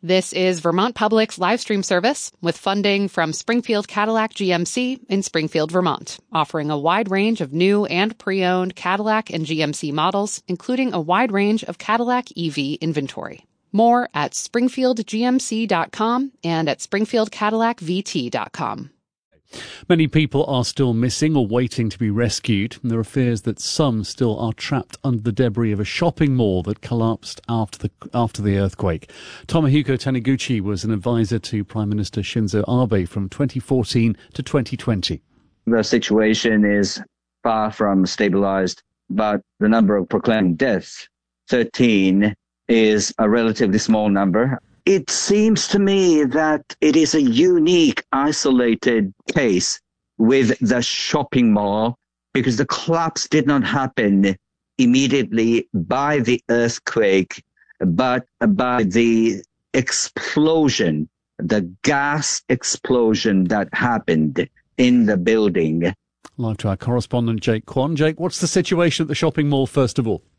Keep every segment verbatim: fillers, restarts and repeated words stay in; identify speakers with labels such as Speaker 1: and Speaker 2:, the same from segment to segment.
Speaker 1: This is Vermont Public's live stream service with funding from Springfield Cadillac G M C in Springfield, Vermont, offering a wide range of new and pre-owned Cadillac and G M C models, including a wide range of Cadillac E V inventory. More at springfield g m c dot com and at springfield cadillac v t dot com.
Speaker 2: Many people are still missing or waiting to be rescued. There are fears that some still are trapped under the debris of a shopping mall that collapsed after the after the earthquake. Tomohiko Taniguchi was an advisor to Prime Minister Shinzo Abe from twenty fourteen to twenty twenty.
Speaker 3: The situation is far from stabilized, but the number of proclaimed deaths, thirteen, is a relatively small number. It seems to me that it is a unique, isolated case with the shopping mall because the collapse did not happen immediately by the earthquake, but by the explosion, the gas explosion that happened in the building.
Speaker 2: Live to our correspondent, Jake Kwon. Jake, what's the situation at the shopping mall, first of all?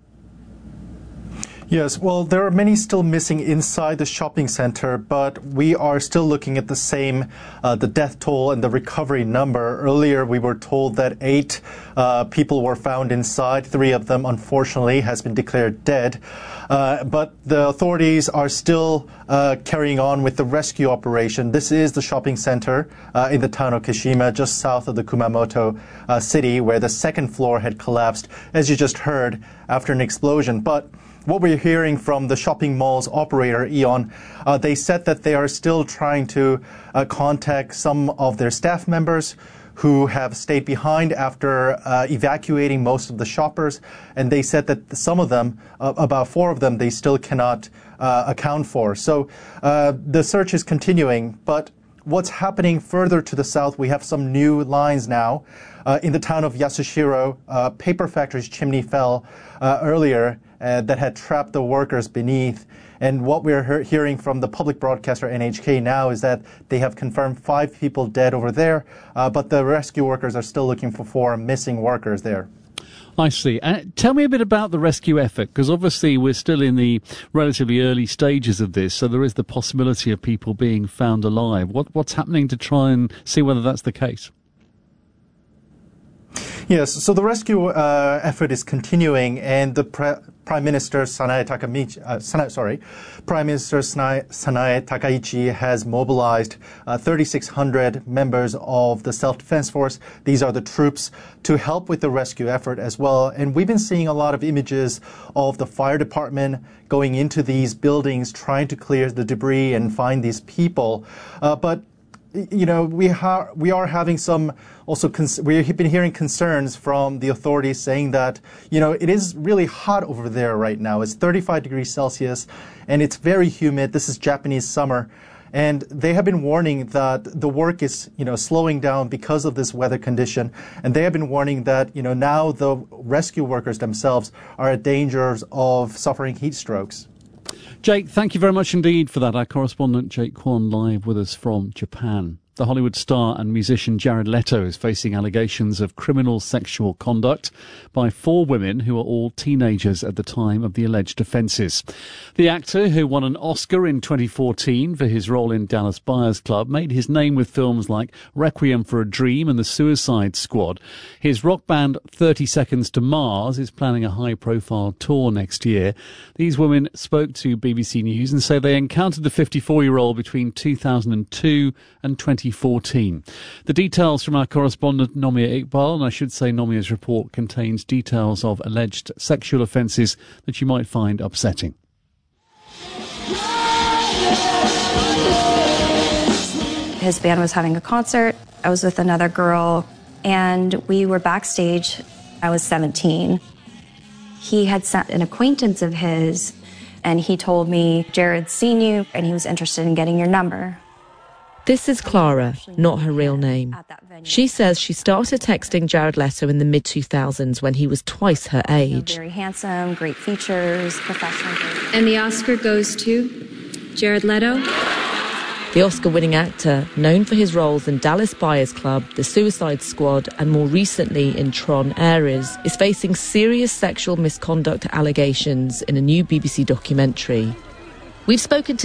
Speaker 4: Yes, well, there are many still missing inside the shopping center, but we are still looking at the same, uh, the death toll and the recovery number. Earlier, we were told that eight uh, people were found inside. Three of them, unfortunately, has been declared dead. Uh, but the authorities are still uh, carrying on with the rescue operation. This is the shopping center uh, in the town of Kishima, just south of the Kumamoto uh, city, where the second floor had collapsed, as you just heard, after an explosion. But what we're hearing from the shopping mall's operator, Eon, uh, they said that they are still trying to uh, contact some of their staff members who have stayed behind after uh, evacuating most of the shoppers. And they said that some of them, uh, about four of them, they still cannot uh, account for. So uh, the search is continuing. But what's happening further to the south, we have some new lines now. Uh, in the town of Yasushiro, uh, paper factory's chimney fell uh, earlier uh, that had trapped the workers beneath. And what we're he- hearing from the public broadcaster N H K now is that they have confirmed five people dead over there, uh, but the rescue workers are still looking for four missing workers there.
Speaker 2: I see. Uh, tell me a bit about the rescue effort, because obviously we're still in the relatively early stages of this, so there is the possibility of people being found alive. What, what's happening to try and see whether that's the case?
Speaker 4: Yes, so the rescue uh, effort is continuing, and the pre- Prime Minister Sanae Takamichi, uh, Sanae, sorry, Prime Minister Sanae, Sanae Takaichi has mobilized uh, thirty-six hundred members of the Self-Defense Force. These are the troops to help with the rescue effort as well. And we've been seeing a lot of images of the fire department going into these buildings, trying to clear the debris and find these people. Uh, but You know, we, ha- we are having some also, cons- we've been hearing concerns from the authorities saying that, you know, it is really hot over there right now. It's thirty-five degrees Celsius and it's very humid. This is Japanese summer. And they have been warning that the work is, you know, slowing down because of this weather condition. And they have been warning that, you know, now the rescue workers themselves are at danger of suffering heat strokes.
Speaker 2: Jake, thank you very much indeed for that. Our correspondent Jake Kwon live with us from Japan. The Hollywood star and musician Jared Leto is facing allegations of criminal sexual conduct by four women who are all teenagers at the time of the alleged offences. The actor, who won an Oscar in twenty fourteen for his role in Dallas Buyers Club, made his name with films like Requiem for a Dream and The Suicide Squad. His rock band thirty seconds to Mars is planning a high-profile tour next year. These women spoke to B B C News and say they encountered the fifty-four-year-old between two thousand two and twenty fourteen. The details from our correspondent Nomia Iqbal, and I should say Nomia's report contains details of alleged sexual offences that you might find upsetting.
Speaker 5: His band was having a concert. I was with another girl, and we were backstage. I was seventeen. He had sent an acquaintance of his, and he told me, Jared's seen you, and he was interested in getting your number.
Speaker 6: This is Clara, not her real name. She says she started texting Jared Leto in the mid two thousands when he was twice her age.
Speaker 5: Very handsome, great features, professional.
Speaker 7: And the Oscar goes to Jared Leto?
Speaker 6: The Oscar-winning actor, known for his roles in Dallas Buyers Club, The Suicide Squad, and more recently in Tron Ares, is facing serious sexual misconduct allegations in a new B B C documentary. We've spoken to